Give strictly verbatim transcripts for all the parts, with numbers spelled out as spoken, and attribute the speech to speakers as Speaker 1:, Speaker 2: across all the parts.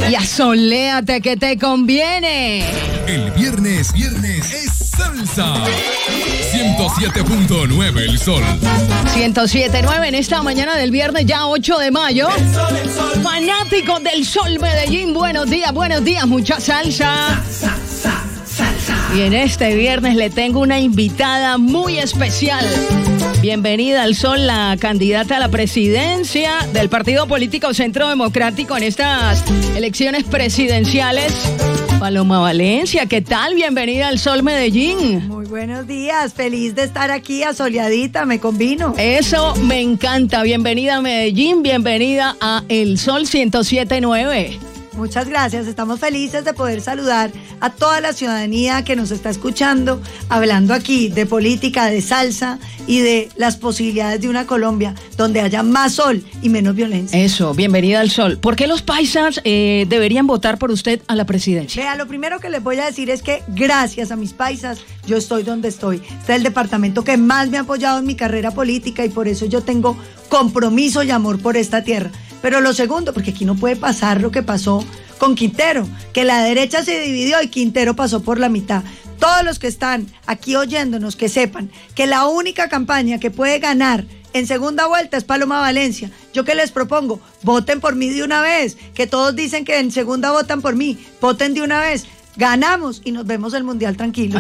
Speaker 1: Y asoléate que te conviene.
Speaker 2: El viernes, viernes es salsa. ciento siete punto nueve El Sol.
Speaker 1: ciento siete punto nueve en esta mañana del viernes, ya ocho de mayo.
Speaker 3: El sol, el sol.
Speaker 1: Fanáticos del Sol Medellín, buenos días, buenos días, mucha salsa.
Speaker 3: Sa, sa, salsa.
Speaker 1: Y en este viernes le tengo una invitada muy especial. Bienvenida al Sol, la candidata a la presidencia del partido político Centro Democrático en estas elecciones presidenciales, Paloma Valencia. ¿Qué tal? Bienvenida al Sol Medellín.
Speaker 4: Muy buenos días, feliz de estar aquí asoleadita, me combino.
Speaker 1: Eso me encanta. Bienvenida a Medellín, bienvenida a El Sol ciento siete punto nueve.
Speaker 4: Muchas gracias, estamos felices de poder saludar a toda la ciudadanía que nos está escuchando, hablando aquí de política, de salsa y de las posibilidades de una Colombia donde haya más sol y menos violencia.
Speaker 1: Eso, bienvenida al Sol. ¿Por qué los paisas eh, deberían votar por usted a la presidencia?
Speaker 4: Vea, lo primero que les voy a decir es que gracias a mis paisas yo estoy donde estoy. Este es el departamento que más me ha apoyado en mi carrera política y por eso yo tengo compromiso y amor por esta tierra. Pero lo segundo, porque aquí no puede pasar lo que pasó con Quintero, que la derecha se dividió y Quintero pasó por la mitad. Todos los que están aquí oyéndonos, que sepan que la única campaña que puede ganar en segunda vuelta es Paloma Valencia. ¿Yo qué les propongo? Voten por mí de una vez, que todos dicen que en segunda votan por mí, voten de una vez. Ganamos y nos vemos el Mundial tranquilo.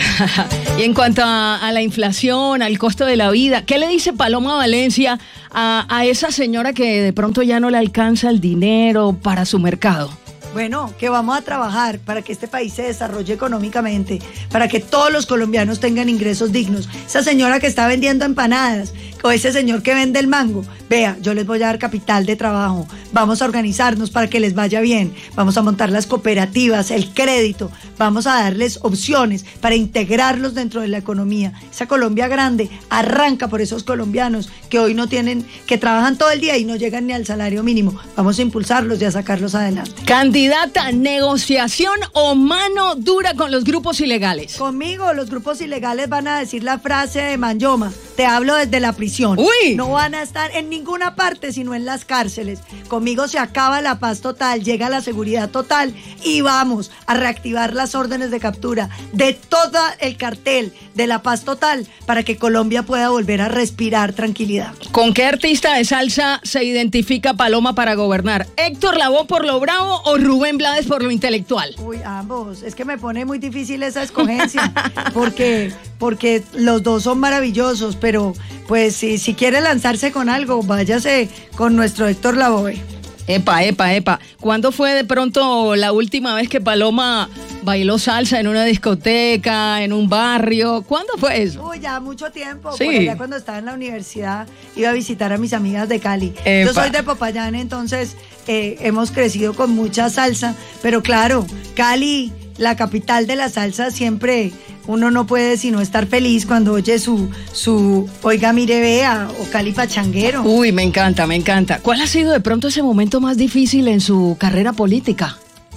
Speaker 1: Y en cuanto a, a la inflación, al costo de la vida, ¿qué le dice Paloma Valencia a, a esa señora que de pronto ya no le alcanza el dinero para su mercado?
Speaker 4: Bueno, que vamos a trabajar para que este país se desarrolle económicamente, para que todos los colombianos tengan ingresos dignos. Esa señora que está vendiendo empanadas, o ese señor que vende el mango, vea, yo les voy a dar capital de trabajo, vamos a organizarnos para que les vaya bien, vamos a montar las cooperativas, el crédito, vamos a darles opciones para integrarlos dentro de la economía. Esa Colombia grande arranca por esos colombianos que hoy no tienen, que trabajan todo el día y no llegan ni al salario mínimo. Vamos a impulsarlos y a sacarlos adelante.
Speaker 1: Candidata, ¿negociación o mano dura con los grupos ilegales?
Speaker 4: Conmigo los grupos ilegales van a decir la frase de Manyoma, te hablo desde la prisión.
Speaker 1: Uy.
Speaker 4: No van a estar en ninguna parte sino en las cárceles. Conmigo se acaba la paz total, llega la seguridad total y vamos a reactivar las órdenes de captura de todo el cartel de la paz total para que Colombia pueda volver a respirar tranquilidad.
Speaker 1: ¿Con qué artista de salsa se identifica Paloma para gobernar? ¿Héctor Lavoe por lo bravo o Rubén Blades por lo intelectual?
Speaker 4: Uy, ambos. Es que me pone muy difícil esa escogencia porque, porque los dos son maravillosos, pero pues si, si quiere lanzarse con algo, váyase con nuestro Héctor Lavoe.
Speaker 1: Epa, epa, epa. ¿Cuándo fue de pronto la última vez que Paloma bailó salsa en una discoteca, en un barrio? ¿Cuándo fue eso?
Speaker 4: Uy, ya mucho tiempo.
Speaker 1: Sí.
Speaker 4: Por allá cuando estaba en la universidad iba a visitar a mis amigas de Cali.
Speaker 1: Epa.
Speaker 4: Yo soy de Popayán, entonces eh, hemos crecido con mucha salsa. Pero claro, Cali, la capital de la salsa, siempre uno no puede sino estar feliz cuando oye su, su Oiga, mire, vea, o Cali Pachanguero.
Speaker 1: Uy, me encanta, me encanta. ¿Cuál ha sido de pronto ese momento más difícil en su carrera política?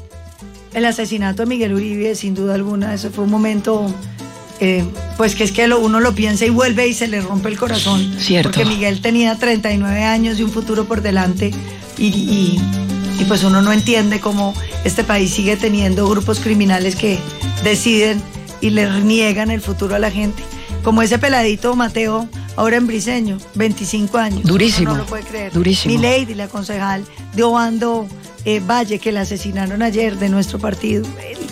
Speaker 4: El asesinato de Miguel Uribe, sin duda alguna, eso fue un momento, eh, pues que es que lo, uno lo piensa y vuelve y se le rompe el corazón.
Speaker 1: Cierto.
Speaker 4: Porque Miguel tenía treinta y nueve años y un futuro por delante y, y, y pues uno no entiende cómo este país sigue teniendo grupos criminales que deciden y le niegan el futuro a la gente. Como ese peladito Mateo, ahora en Briceño, veinticinco años.
Speaker 1: Durísimo.
Speaker 4: Uno no lo puede creer.
Speaker 1: Durísimo.
Speaker 4: Milady, la concejal de Obando eh, Valle, que la asesinaron ayer de nuestro partido.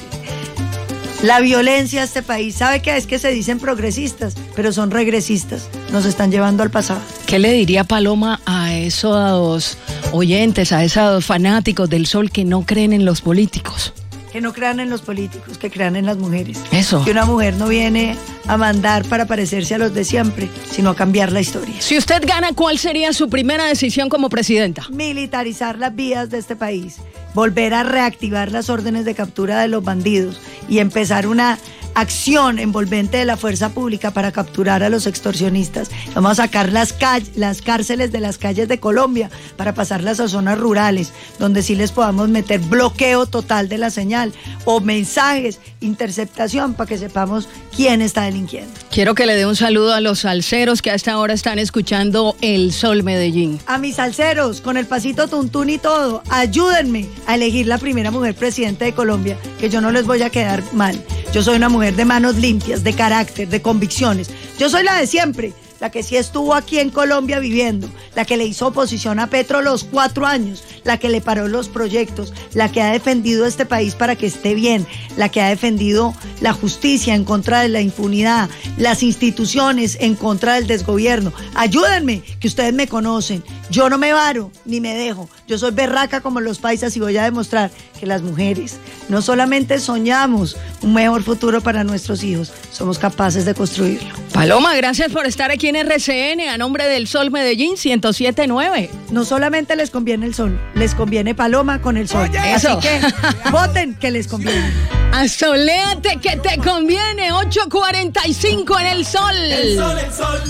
Speaker 4: La violencia de este país, ¿sabe qué? Es que se dicen progresistas, pero son regresistas. Nos están llevando al pasado.
Speaker 1: ¿Qué le diría Paloma a esos oyentes, a esos fanáticos del Sol que no creen en los políticos?
Speaker 4: Que no crean en los políticos, que crean en las mujeres.
Speaker 1: Eso.
Speaker 4: Que una mujer no viene a mandar para parecerse a los de siempre, sino a cambiar la historia.
Speaker 1: Si usted gana, ¿cuál sería su primera decisión como presidenta?
Speaker 4: Militarizar las vías de este país, volver a reactivar las órdenes de captura de los bandidos y empezar una acción envolvente de la fuerza pública para capturar a los extorsionistas. Vamos a sacar las, las cárceles de las calles de Colombia para pasarlas a zonas rurales, donde sí les podamos meter bloqueo total de la señal. o mensajes, interceptación, para que sepamos quién está delinquiendo.
Speaker 1: Quiero que le dé un saludo a los salseros que a esta hora están escuchando El Sol Medellín.
Speaker 4: A mis salseros, con el pasito tuntún y todo, ayúdenme a elegir la primera mujer presidenta de Colombia, que yo no les voy a quedar mal. Yo soy una mujer de manos limpias, de carácter, de convicciones. Yo soy la de siempre, la que sí estuvo aquí en Colombia viviendo, la que le hizo oposición a Petro los cuatro años, la que le paró los proyectos, la que ha defendido este país para que esté bien, la que ha defendido la justicia en contra de la impunidad, las instituciones en contra del desgobierno. Ayúdenme, que ustedes me conocen. Yo no me varo ni me dejo. Yo soy berraca como los paisas y voy a demostrar que las mujeres no solamente soñamos un mejor futuro para nuestros hijos, somos capaces de construirlo.
Speaker 1: Paloma, gracias por estar aquí en R C N a nombre del Sol Medellín ciento siete punto nueve.
Speaker 4: No solamente les conviene el sol, les conviene Paloma con el sol.
Speaker 1: Oye,
Speaker 4: así
Speaker 1: eso.
Speaker 4: que voten que les conviene.
Speaker 1: Asoléate que te conviene. ocho cuarenta y cinco en el Sol.
Speaker 3: El sol, el sol.